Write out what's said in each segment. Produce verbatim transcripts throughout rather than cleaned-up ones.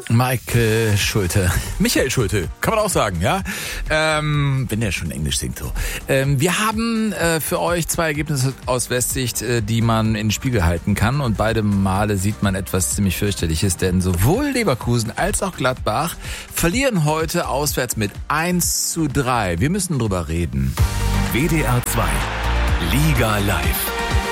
Mike Schulte. Michael Schulte, kann man auch sagen, ja? Ähm, wenn der schon Englisch singt so. Ähm, wir haben äh, für euch zwei Ergebnisse aus Westsicht, äh, die man in den Spiegel halten kann. Und beide Male sieht man etwas ziemlich fürchterliches, denn sowohl Leverkusen als auch Gladbach verlieren heute auswärts mit eins zu drei. Wir müssen drüber reden. W D R zwei Liga Live.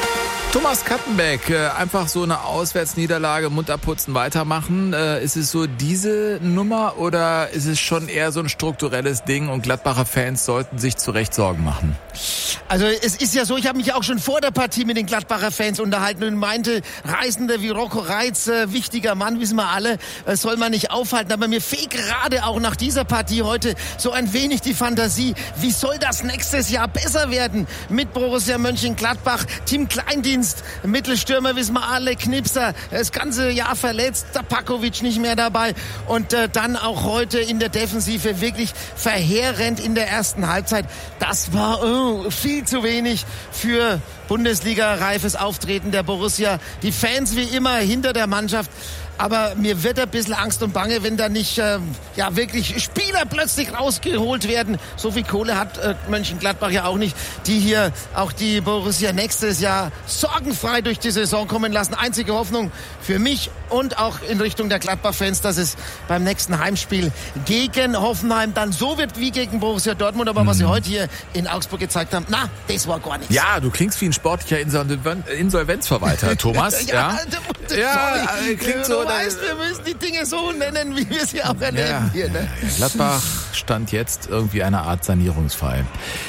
Thomas Kattenbeck, einfach so eine Auswärtsniederlage, Mund abputzen, weitermachen. Ist es so diese Nummer oder ist es schon eher so ein strukturelles Ding und Gladbacher Fans sollten sich zu Recht Sorgen machen? Also es ist ja so, ich habe mich auch schon vor der Partie mit den Gladbacher Fans unterhalten und meinte, Reisende wie Rocco Reitz, äh, wichtiger Mann, wissen wir alle, äh, soll man nicht aufhalten. Aber mir fehlt gerade auch nach dieser Partie heute so ein wenig die Fantasie. Wie soll das nächstes Jahr besser werden mit Borussia Mönchengladbach? Team Kleindienst, Mittelstürmer, wissen wir alle, Knipser, das ganze Jahr verletzt, Tapakovic nicht mehr dabei. Und äh, dann auch heute in der Defensive wirklich verheerend in der ersten Halbzeit. Das war oh, viel zu wenig für Bundesliga-reifes Auftreten der Borussia. Die Fans wie immer hinter der Mannschaft. Aber mir wird ein bisschen Angst und Bange, wenn da nicht äh, ja wirklich Spieler plötzlich rausgeholt werden. So viel Kohle hat äh, Mönchengladbach ja auch nicht, die hier auch die Borussia nächstes Jahr sorgenfrei durch die Saison kommen lassen. Einzige Hoffnung für mich und auch in Richtung der Gladbach-Fans, dass es beim nächsten Heimspiel gegen Hoffenheim dann so wird wie gegen Borussia Dortmund. Aber mhm. was sie heute hier in Augsburg gezeigt haben, na, das war gar nichts. Ja, du klingst wie ein sportlicher Insolven- Insolvenzverwalter, Thomas. ja, ja, ja, ja klingt so. Du weißt, wir müssen die Dinge so nennen, wie wir sie auch erleben ja, hier. Ne? Gladbach stand jetzt irgendwie eine Art Sanierungsfall.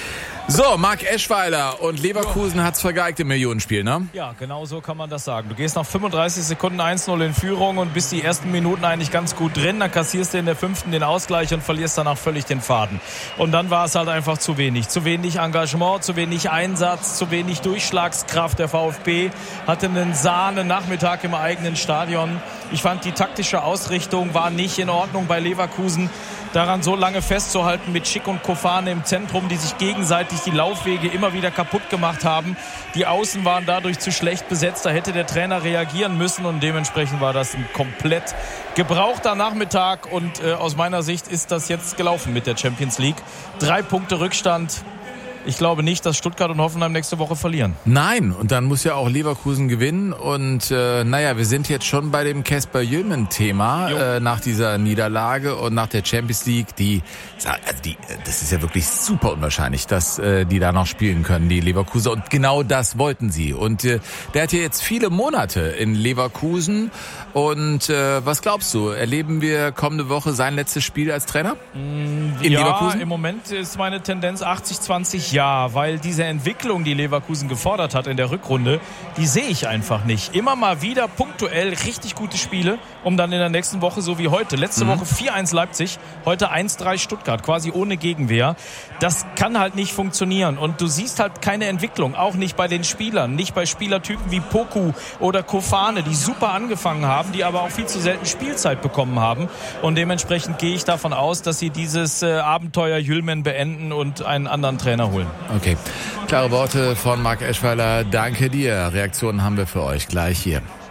So, Marc Eschweiler und Leverkusen hat's vergeigt im Millionenspiel, ne? Ja, genau so kann man das sagen. Du gehst nach fünfunddreißig Sekunden eins null in Führung und bist die ersten Minuten eigentlich ganz gut drin. Dann kassierst du in der fünften den Ausgleich und verlierst danach völlig den Faden. Und dann war es halt einfach zu wenig. Zu wenig Engagement, zu wenig Einsatz, zu wenig Durchschlagskraft. Der VfB hatte einen Sahne-Nachmittag im eigenen Stadion. Ich fand, die taktische Ausrichtung war nicht in Ordnung bei Leverkusen. Daran so lange festzuhalten mit Schick und Kofane im Zentrum, die sich gegenseitig die Laufwege immer wieder kaputt gemacht haben. Die Außen waren dadurch zu schlecht besetzt. Da hätte der Trainer reagieren müssen und dementsprechend war das ein komplett gebrauchter Nachmittag. Und äh, aus meiner Sicht ist das jetzt gelaufen mit der Champions League. Drei Punkte Rückstand. Ich glaube nicht, dass Stuttgart und Hoffenheim nächste Woche verlieren. Nein, und dann muss ja auch Leverkusen gewinnen. Und äh, naja, wir sind jetzt schon bei dem Kasper Jülmen-Thema äh, nach dieser Niederlage und nach der Champions League. Die, also die, das ist ja wirklich super unwahrscheinlich, dass äh, die da noch spielen können, die Leverkusen. Und genau das wollten sie. Und äh, der hat ja jetzt viele Monate in Leverkusen. Und äh, was glaubst du, erleben wir kommende Woche sein letztes Spiel als Trainer in ja, Leverkusen? Ja, im Moment ist meine Tendenz achtzig zwanzig. Ja, weil diese Entwicklung, die Leverkusen gefordert hat in der Rückrunde, die sehe ich einfach nicht. Immer mal wieder punktuell richtig gute Spiele, um dann in der nächsten Woche, so wie heute, letzte mhm. Woche vier eins Leipzig, heute eins drei Stuttgart, quasi ohne Gegenwehr. Das kann halt nicht funktionieren und du siehst halt keine Entwicklung, auch nicht bei den Spielern, nicht bei Spielertypen wie Poku oder Kofane, die super angefangen haben, die aber auch viel zu selten Spielzeit bekommen haben und dementsprechend gehe ich davon aus, dass sie dieses äh, Abenteuer Jülmen beenden und einen anderen Trainer holen. Okay, klare Worte von Marc Eschweiler. Danke dir. Reaktionen haben wir für euch gleich hier.